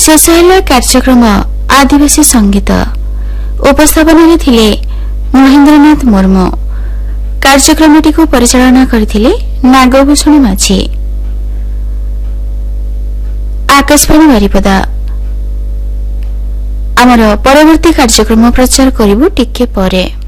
शेष है कार्यक्रम आदिवासी संगीत। उपस्थापन थिले महेन्द्रनाथ मुर्मू। कार्यक्रमटी को परिचालना करथिले नागभूषण माझी। आकाशवाणी बारिपदा। आमर परवर्ती कार्यक्रम प्रचार करिबु टिके परे।